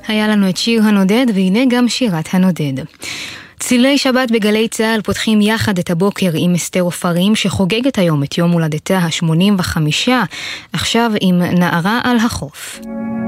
היה לנו את שיר הנודד, והנה גם שירת הנודד. צילי שבת בגלי צהל פותחים יחד את הבוקר עם אסתר עופרים שחוגגת היום את יום הולדתה ה-85, עכשיו עם נערה על החוף.